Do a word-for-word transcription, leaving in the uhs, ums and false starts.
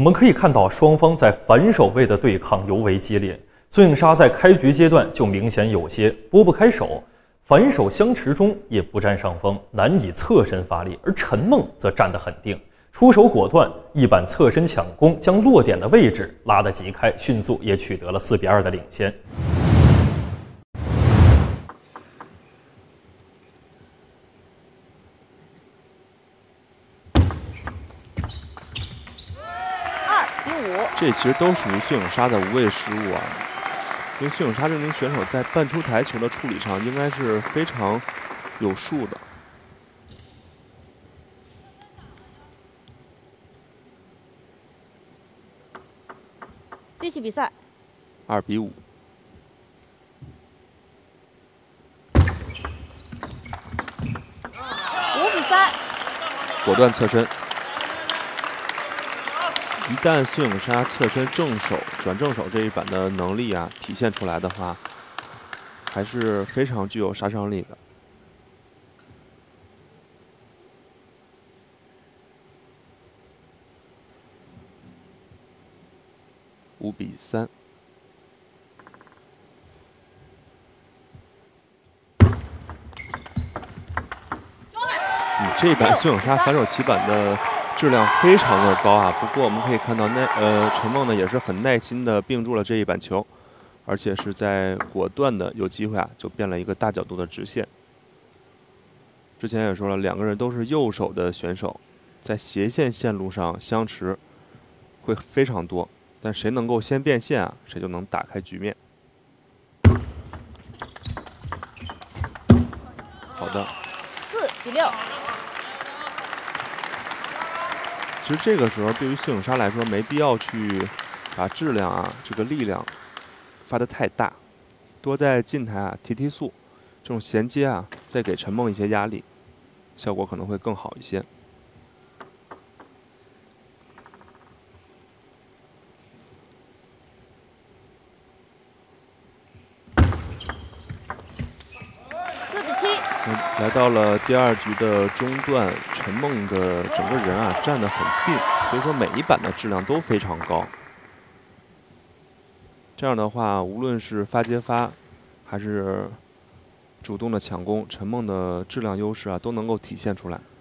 们可以看到，双方在反守位的对抗尤为激烈。孙颖莎在开局阶段就明显有些拨不开手，反手相持中也不占上风，难以侧身发力，而陈梦则站得很定，出手果断，一板侧身抢攻，将落点的位置拉得极开，迅速也取得了四比二的领先。 这其实都属于孙颖莎的无谓失误啊，因为孙颖莎这名选手在半出台球的处理上应该是非常有数的。 继续比赛。 二比五。 五比三。 果断侧身。一旦孙颖莎侧身正手转正手这一板的能力啊体现出来的话，还是非常具有杀伤力的。五比三。嗯，这一板孙颖莎反手起板的质量非常的高啊，不过我们可以看到，耐呃陈梦呢也是很耐心的并住了这一板球，而且是在果断的有机会啊就变了一个大角度的直线。之前也说了，两个人都是右手的选手，在斜线线路上相持会非常多，但谁能够先变线啊，谁就能打开局面。好的。 四比六。 其实这个时候对于孙颖莎来说，没必要去把质量啊、这个力量发得太大，多在近台啊提提速，这种衔接啊，再给陈梦一些压力，效果可能会更好一些。 四比七。 来到了第二局的中段，陈梦的整个人啊站得很定，所以说每一板的质量都非常高。这样的话，无论是发接发，还是主动的抢攻，陈梦的质量优势啊都能够体现出来。